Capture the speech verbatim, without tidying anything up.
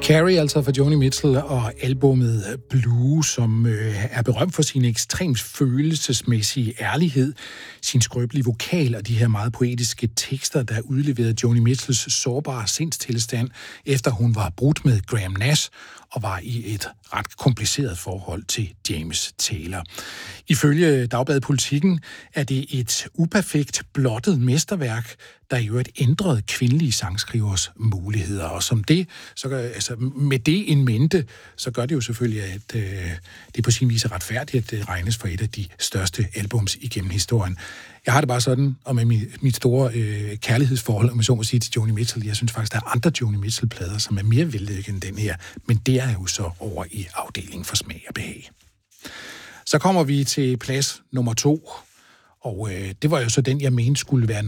Carrie, altså for Joni Mitchell, og albummet Blue, som øh, er berømt for sin ekstremt følelsesmæssige ærlighed, sin skrøbelige vokal og de her meget poetiske tekster, der udleverede Joni Mitchells sårbare sindstilstand, efter hun var brudt med Graham Nash og var i et ret kompliceret forhold til James Taylor. Ifølge Dagbladet Politikken er det et uperfekt blottet mesterværk, der i øvrigt ændrede kvindelige sangskrivers muligheder. Og som det, så gør, altså med det en mente, så gør det jo selvfølgelig, at øh, det på sin vis er retfærdigt, at det regnes for et af de største albums igennem historien. Jeg har det bare sådan, og med mit, mit store øh, kærlighedsforhold, om jeg så må sige, til Joni Mitchell, jeg synes faktisk, der er andre Joni Mitchell-plader, som er mere vellykkede end den her, men det er jo så over i afdelingen for smag og behag. Så kommer vi til plads nummer to, og øh, det var jo så den, jeg mente skulle være